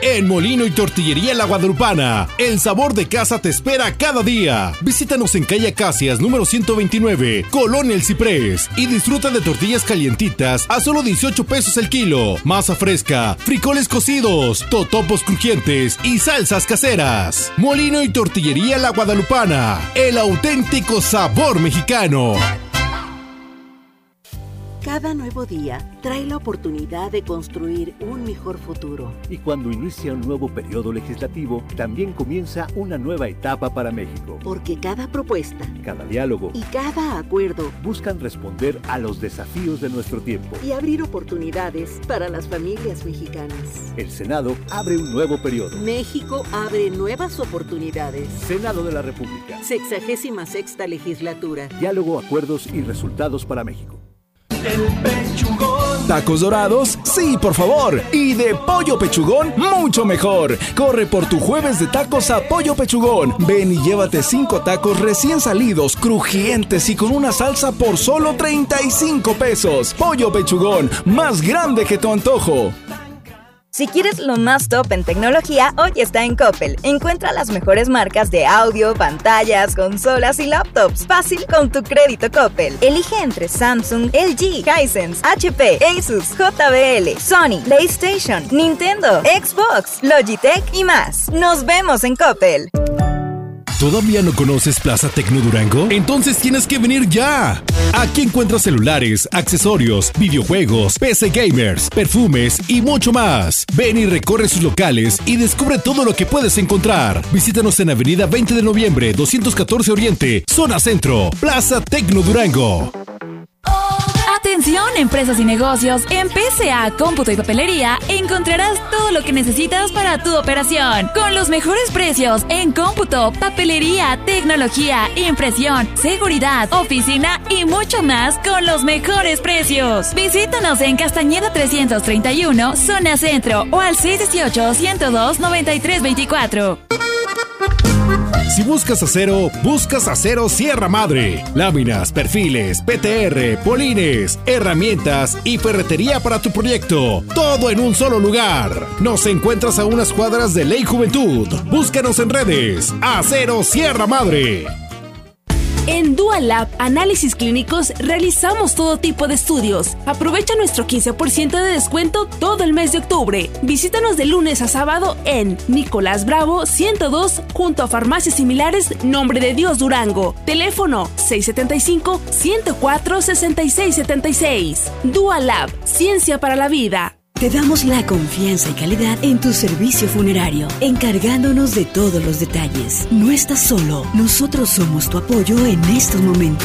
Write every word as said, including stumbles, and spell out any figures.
En Molino y Tortillería La Guadalupana, el sabor de casa te espera cada día. Visítanos en calle Acacias, número ciento veintinueve, Colonia El Ciprés, y disfruta de tortillas calientitas a solo dieciocho pesos el kilo, masa fresca, frijoles cocidos, totopos crujientes y salsas caseras. Molino y Tortillería La Guadalupana, el auténtico sabor mexicano. Cada nuevo día trae la oportunidad de construir un mejor futuro. Y cuando inicia un nuevo periodo legislativo, también comienza una nueva etapa para México. Porque cada propuesta, cada diálogo y cada acuerdo buscan responder a los desafíos de nuestro tiempo y abrir oportunidades para las familias mexicanas. El Senado abre un nuevo periodo. México abre nuevas oportunidades. Senado de la República. Sexagésima sexta legislatura. Diálogo, acuerdos y resultados para México. El Pechugón. ¿Tacos dorados? Sí, por favor. Y de Pollo Pechugón, mucho mejor. Corre por tu jueves de tacos a Pollo Pechugón. Ven y llévate cinco tacos recién salidos, crujientes y con una salsa por solo treinta y cinco pesos. Pollo Pechugón, más grande que tu antojo. Si quieres lo más top en tecnología, hoy está en Coppel. Encuentra las mejores marcas de audio, pantallas, consolas y laptops. Fácil con tu crédito Coppel. Elige entre Samsung, L G, Hisense, H P, Asus, J B L, Sony, PlayStation, Nintendo, Xbox, Logitech y más. Nos vemos en Coppel. ¿Todavía no conoces Plaza Tecno Durango? Entonces tienes que venir ya. Aquí encuentras celulares, accesorios, videojuegos, P C gamers, perfumes y mucho más. Ven y recorre sus locales y descubre todo lo que puedes encontrar. Visítanos en Avenida veinte de noviembre, doscientos catorce Oriente, Zona Centro, Plaza Tecno Durango. Atención, empresas y negocios, en P C A Cómputo y Papelería encontrarás todo lo que necesitas para tu operación, con los mejores precios en cómputo, papelería, tecnología, impresión, seguridad, oficina y mucho más con los mejores precios. Visítanos en Castañeda trescientos treinta y uno, Zona Centro, o al seis uno ocho, ciento dos, noventa y tres veinticuatro. Si buscas acero, buscas Acero Sierra Madre. Láminas, perfiles, P T R, polines, herramientas y ferretería para tu proyecto. Todo en un solo lugar. Nos encuentras a unas cuadras de Ley Juventud. Búscanos en redes. Acero Sierra Madre. En Dual Lab Análisis Clínicos realizamos todo tipo de estudios. Aprovecha nuestro quince por ciento de descuento todo el mes de octubre. Visítanos de lunes a sábado en Nicolás Bravo ciento dos, junto a farmacias similares Nombre de Dios Durango. Teléfono seis siete cinco, ciento cuatro, sesenta y seis setenta y seis. Dual Lab, ciencia para la vida. Te damos la confianza y calidad en tu servicio funerario, encargándonos de todos los detalles. No estás solo, nosotros somos tu apoyo en estos momentos.